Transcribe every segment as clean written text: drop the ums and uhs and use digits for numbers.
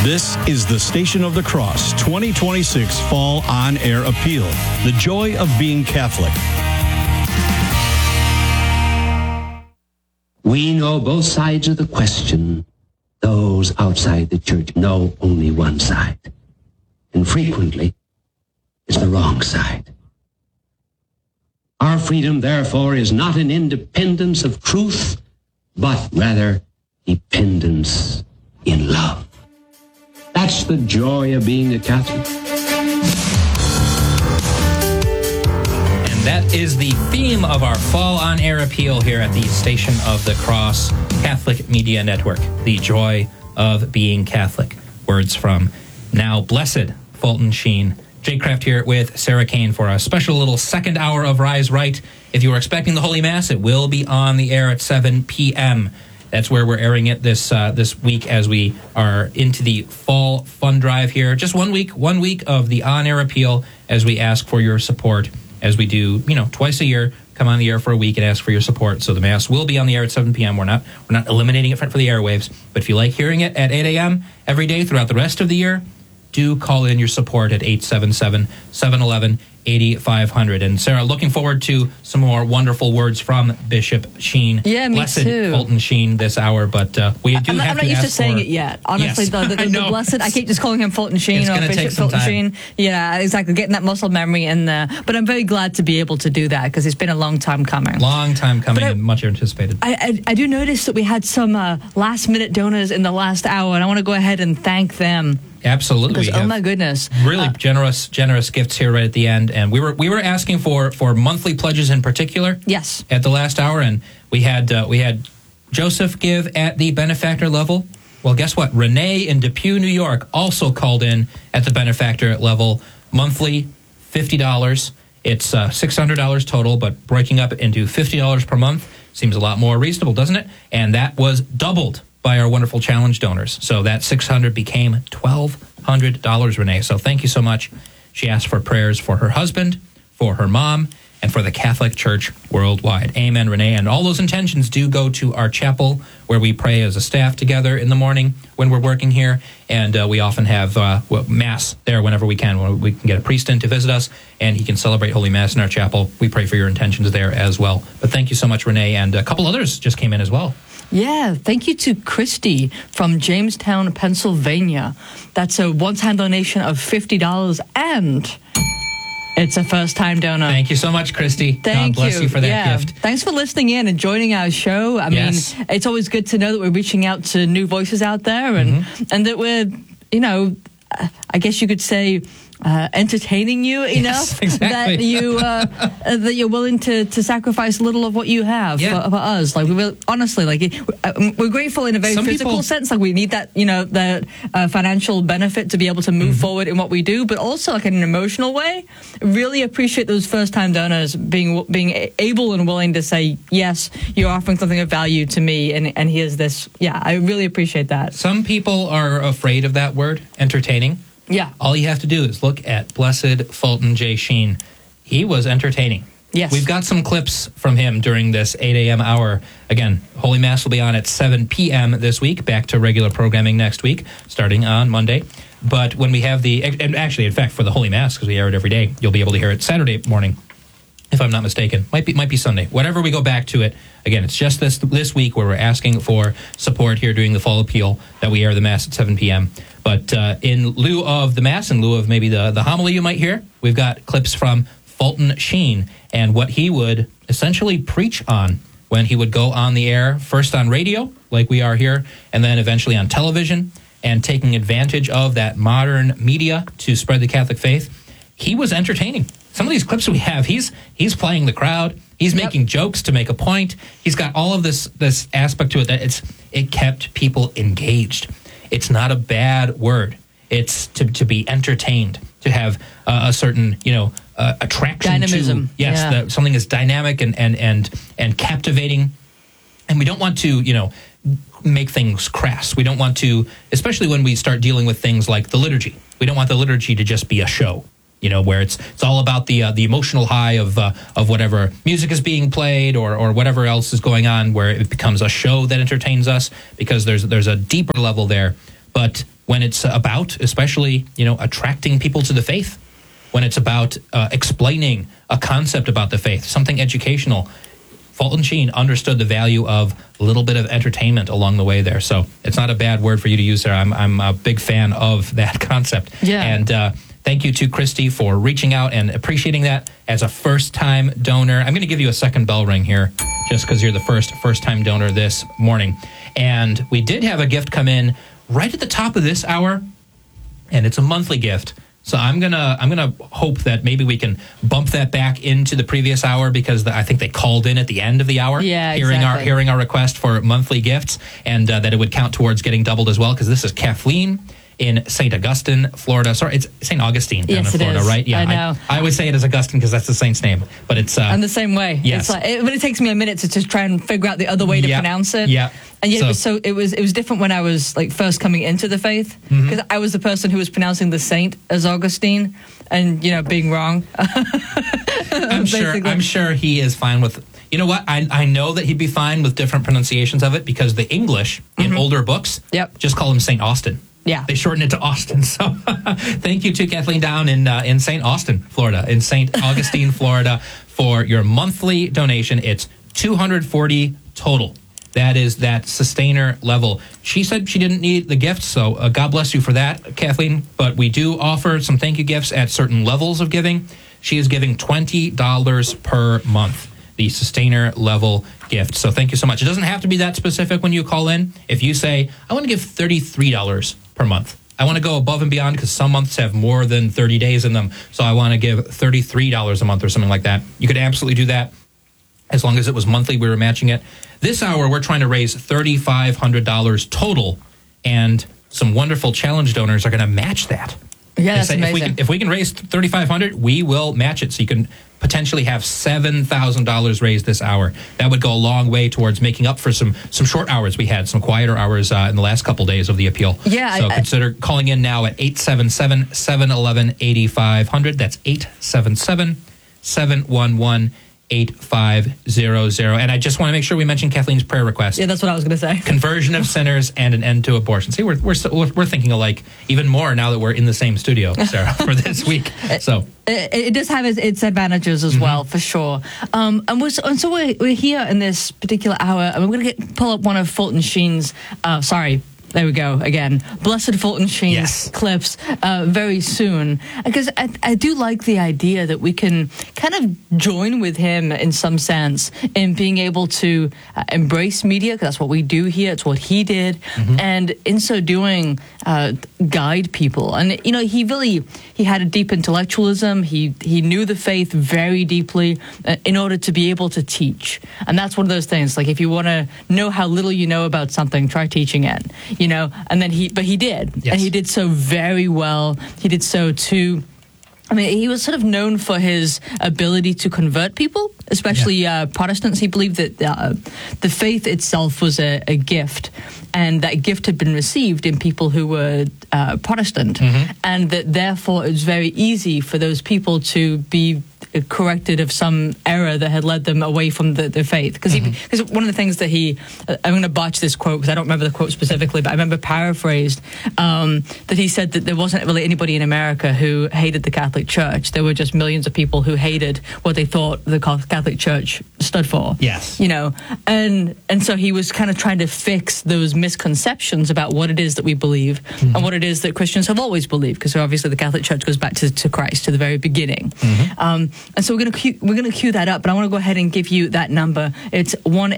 This is the Station of the Cross 2026 Fall On Air Appeal. The joy of being Catholic. We know both sides of the question. Those outside the church know only one side. And frequently, it's the wrong side. Our freedom, therefore, is not an independence of truth, but rather dependence in love. That's the joy of being a Catholic. And that is the theme of our Fall On Air Appeal here at the Station of the Cross Catholic Media Network. The joy of being Catholic. Words from Now Blessed Fulton Sheen. Jake Kraft here with Sarah Kane for a special little second hour of Rise Right. If you are expecting the Holy Mass, it will be on the air at 7 p.m. That's where we're airing it this week as we are into the fall fund drive here. Just 1 week of the on-air appeal as we ask for your support, as we do, twice a year, come on the air for a week and ask for your support. So the Mass will be on the air at 7 p.m. We're not eliminating it for the airwaves, but if you like hearing it at 8 a.m. every day throughout the rest of the year, do call in your support at 877-711-8500. And Sarah, looking forward to some more wonderful words from Bishop Sheen. Yeah, me Blessed too. Fulton Sheen this hour, but we do have to ask for... I'm not used to saying it yet. Honestly, yes, the blessed, I keep just calling him Fulton Sheen or Bishop Fulton Sheen. Yeah, exactly. Getting that muscle memory in there. But I'm very glad to be able to do that because it's been a long time coming. Long time coming and much anticipated. I do notice that we had some last-minute donors in the last hour, and I want to go ahead and thank them. Absolutely. Because, oh my goodness. Really generous gifts here right at the end. And we were asking for monthly pledges in particular. Yes. At the last hour, and we had Joseph give at the benefactor level. Well, guess what? Renee in Depew, New York also called in at the benefactor level. Monthly, $50. It's $600 total, but breaking up into $50 per month seems a lot more reasonable, doesn't it? And that was doubled by our wonderful challenge donors. So that $600 became $1,200, Renee. So thank you so much. She asked for prayers for her husband, for her mom, and for the Catholic Church worldwide. Amen, Renee. And all those intentions do go to our chapel, where we pray as a staff together in the morning when we're working here. And we often have Mass there whenever we can. When we can get a priest in to visit us, and he can celebrate Holy Mass in our chapel. We pray for your intentions there as well. But thank you so much, Renee. And a couple others just came in as well. Yeah, thank you to Christy from Jamestown, Pennsylvania. That's a one-time donation of $50, and it's a first-time donor. Thank you so much, Christy. God bless you for that gift. Thanks for listening in and joining our show. I mean, it's always good to know that we're reaching out to new voices out there, and that we're, I guess you could say, entertaining you enough that you're willing to sacrifice a little of what you have for us. Like, we're grateful in a very physical sense. Like, we need that, that financial benefit to be able to move forward in what we do, but also like in an emotional way. Really appreciate those first-time donors being able and willing to say, yes, you're offering something of value to me, and here's this. Yeah, I really appreciate that. Some people are afraid of that word, entertaining. Yeah. All you have to do is look at Blessed Fulton J. Sheen. He was entertaining. Yes. We've got some clips from him during this 8 a.m. hour. Again, Holy Mass will be on at 7 p.m. this week, back to regular programming next week, starting on Monday. But when we have and actually, in fact, for the Holy Mass, because we air it every day, you'll be able to hear it Saturday morning, if I'm not mistaken. Might be Sunday. Whatever we go back to it. Again, it's just this week where we're asking for support here during the Fall Appeal that we air the Mass at 7 p.m. But in lieu of the Mass, in lieu of maybe the homily you might hear, we've got clips from Fulton Sheen and what he would essentially preach on when he would go on the air, first on radio, like we are here, and then eventually on television, and taking advantage of that modern media to spread the Catholic faith. He was entertaining. Some of these clips we have, he's playing the crowd. He's making jokes to make a point. He's got all of this aspect to it that it kept people engaged. It's not a bad word. It's to be entertained, to have a certain attraction. Dynamism. That something is dynamic and captivating. And we don't want to make things crass. We don't want to, especially when we start dealing with things like the liturgy. We don't want the liturgy to just be a show. Where it's all about the emotional high of whatever music is being played or whatever else is going on, where it becomes a show that entertains us, because there's a deeper level there. But when it's about, especially, attracting people to the faith, when it's about explaining a concept about the faith, something educational. Fulton Sheen understood the value of a little bit of entertainment along the way there. So it's not a bad word for you to use there. I'm a big fan of that concept. Yeah. And thank you to Christy for reaching out and appreciating that as a first-time donor. I'm going to give you a second bell ring here just because you're the first-time donor this morning. And we did have a gift come in right at the top of this hour, and it's a monthly gift. So I'm gonna hope that maybe we can bump that back into the previous hour because I think they called in at the end of the hour, hearing our request for monthly gifts, and that it would count towards getting doubled as well. Because this is Kathleen in St. Augustine, Florida. Sorry, it's St. Augustine down in Florida, right? Yeah, I know. I always say it as Augustine because that's the saint's name, but it's I'm the same way. Yes, but it takes me a minute to just try and figure out the other way to pronounce it. Yeah. And yet it was different when I was like first coming into the faith because I was the person who was pronouncing the saint as Augustine and being wrong. I'm sure he is fine with. You know what? I know that he'd be fine with different pronunciations of it because the English in older books just call him St. Austin. Yeah. They shorten it to Austin. So thank you to Kathleen down in St. Austin, Florida, in St. Augustine, Florida, for your monthly donation. It's $240 total. That is that sustainer level. She said she didn't need the gift, so God bless you for that, Kathleen. But we do offer some thank you gifts at certain levels of giving. She is giving $20 per month, the sustainer level gift. So thank you so much. It doesn't have to be that specific when you call in. If you say, I want to give $33 per month. I want to go above and beyond because some months have more than 30 days in them. So I want to give $33 a month or something like that. You could absolutely do that. As long as it was monthly, we were matching it. This hour, we're trying to raise $3,500 total, and some wonderful challenge donors are going to match that. Yeah, that's amazing. If we can raise $3,500, we will match it. So you can potentially have $7,000 raised this hour. That would go a long way towards making up for some short hours we had, some quieter hours in the last couple days of the appeal. Yeah. So consider calling in now at 877-711-8500. That's 877-711-8500. 8500. And I just want to make sure we mention Kathleen's prayer request. Yeah, that's what I was going to say. Conversion of sinners and an end to abortion. See, we're thinking alike even more now that we're in the same studio, Sarah, for this week. So it does have its advantages as well, for sure. So we're here in this particular hour, and we're going to pull up one of Fulton Sheen's. There we go again. Blessed Fulton Sheen's clips very soon, because I do like the idea that we can kind of join with him in some sense in being able to embrace media, because that's what we do here. It's what he did, and in so doing, guide people. And he had a deep intellectualism. He knew the faith very deeply in order to be able to teach. And that's one of those things. Like if you want to know how little you know about something, try teaching it. And then he did. Yes. And he did so very well. He did so too. I mean, he was sort of known for his ability to convert people, especially Protestants. He believed that the faith itself was a gift, and that gift had been received in people who were Protestant, and that therefore it was very easy for those people to be corrected of some error that had led them away from the faith. Because one of the things that I'm going to botch this quote because I don't remember the quote specifically, but I remember paraphrased that he said that there wasn't really anybody in America who hated the Catholic Church. There were just millions of people who hated what they thought the Catholic Church stood for. Yes. And so he was kind of trying to fix those misconceptions about what it is that we believe and what it is that Christians have always believed, because obviously the Catholic Church goes back to Christ, to the very beginning. And so we're going to cue that up, but I want to go ahead and give you that number. It's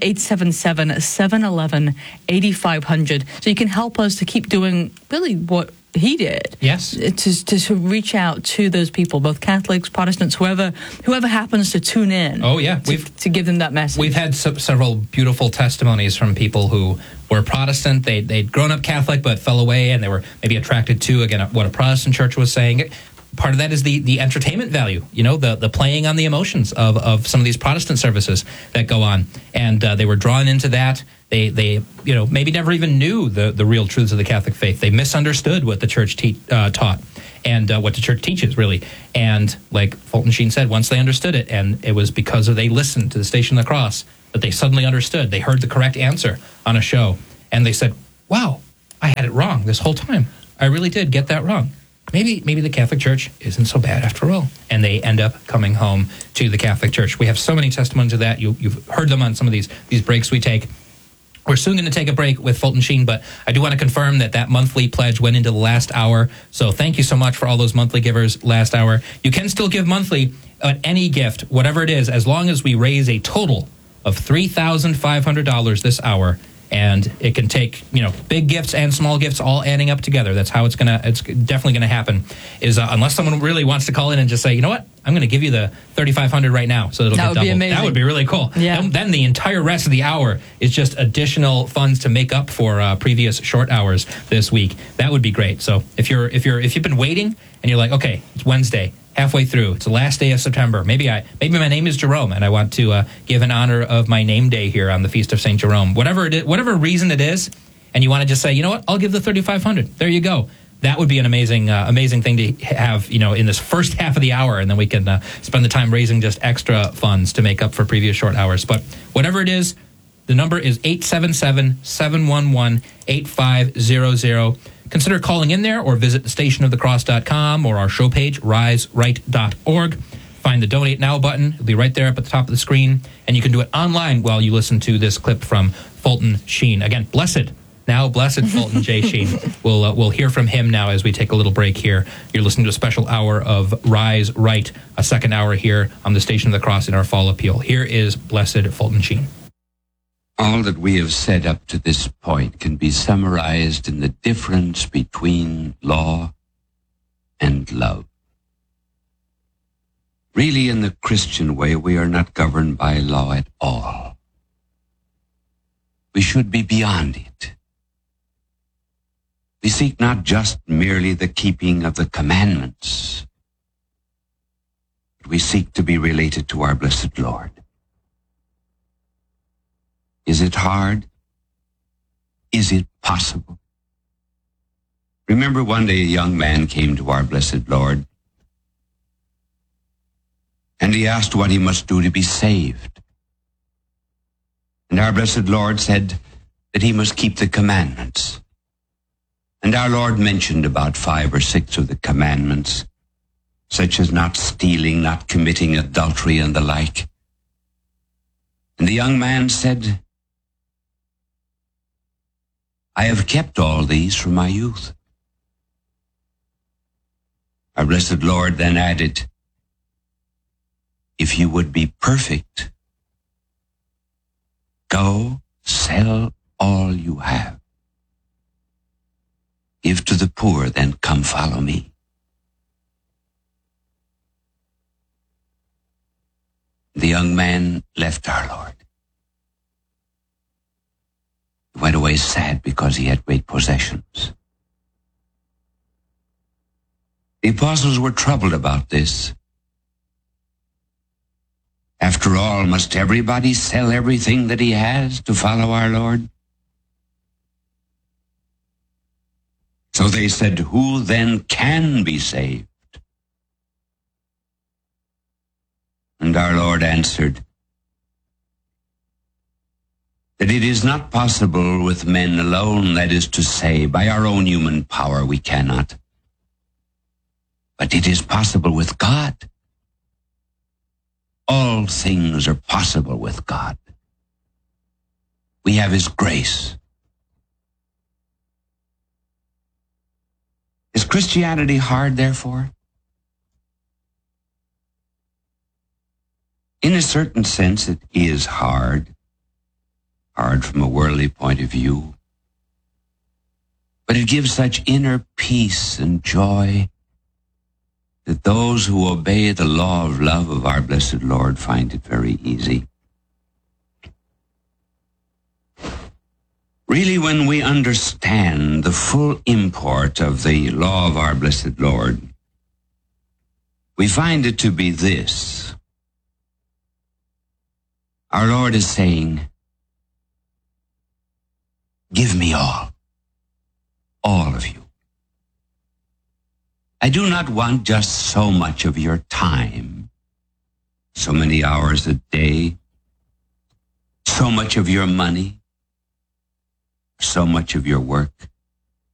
1-877-711-8500. So you can help us to keep doing really what he did. Yes. To reach out to those people, both Catholics, Protestants, whoever happens to tune in. Oh, yeah. To give them that message. We've had several beautiful testimonies from people who were Protestant. They'd grown up Catholic but fell away, and they were maybe attracted to, again, what a Protestant church was saying. Part of that is the entertainment value, the playing on the emotions of some of these Protestant services that go on. And they were drawn into that. They maybe never even knew the real truths of the Catholic faith. They misunderstood what the church taught and what the church teaches, really. And like Fulton Sheen said, once they understood it, and it was because they listened to the Station of the Cross, that they suddenly understood. They heard the correct answer on a show, and they said, wow, I had it wrong this whole time. I really did get that wrong. Maybe the Catholic Church isn't so bad after all. And they end up coming home to the Catholic Church. We have so many testimonies of that. You've heard them on some of these breaks we take. We're soon going to take a break with Fulton Sheen, but I do want to confirm that monthly pledge went into the last hour. So thank you so much for all those monthly givers last hour. You can still give monthly on any gift, whatever it is, as long as we raise a total of $3,500 this hour. And it can take, big gifts and small gifts all adding up together. That's how it's definitely going to happen. Is unless someone really wants to call in and just say, you know what, I'm going to give you the $3,500 right now, so it'll get doubled. That would be amazing. That would be really cool. Yeah. Then the entire rest of the hour is just additional funds to make up for previous short hours this week. That would be great. So if you've been waiting and you're like, okay, it's Wednesday, halfway through, it's the last day of September. Maybe my name is Jerome, and I want to give in honor of my name day here on the Feast of St. Jerome. Whatever it is, whatever reason it is, and you want to just say, you know what, I'll give the $3,500. There you go. That would be an amazing thing to have, in this first half of the hour, and then we can spend the time raising just extra funds to make up for previous short hours. But whatever it is, the number is 877-711-8500. Consider calling in there or visit stationofthecross.com or our show page, riseright.org. Find the Donate Now button. It'll be right there up at the top of the screen. And you can do it online while you listen to this clip from Fulton Sheen. Again, blessed Fulton J. Sheen. We'll hear from him now as we take a little break here. You're listening to a special hour of Rise Right, a second hour here on the Station of the Cross in our fall appeal. Here is blessed Fulton Sheen. All that we have said up to this point can be summarized in the difference between law and love. Really, in the Christian way, we are not governed by law at all. We should be beyond it. We seek not just merely the keeping of the commandments, but we seek to be related to our blessed Lord. Is it hard? Is it possible? Remember one day a young man came to our blessed Lord, and he asked what he must do to be saved. And our blessed Lord said that he must keep the commandments. And our Lord mentioned about 5 or 6 of the commandments, such as not stealing, not committing adultery, and the like. And the young man said, I have kept all these from my youth. Our blessed Lord then added, if you would be perfect, go sell all you have. Give to the poor, then come follow me. The young man left our Lord. He went away sad because he had great possessions. The apostles were troubled about this. After all, must everybody sell everything that he has to follow our Lord? So they said, who then can be saved? And our Lord answered, that it is not possible with men alone, that is to say, by our own human power we cannot. But it is possible with God. All things are possible with God. We have His grace. Is Christianity hard, therefore? In a certain sense, it is hard. Hard from a worldly point of view. But it gives such inner peace and joy that those who obey the law of love of our blessed Lord find it very easy. Really, when we understand the full import of the law of our blessed Lord, we find it to be this. Our Lord is saying, give me all of you. I do not want just so much of your time, so many hours a day, so much of your money, so much of your work.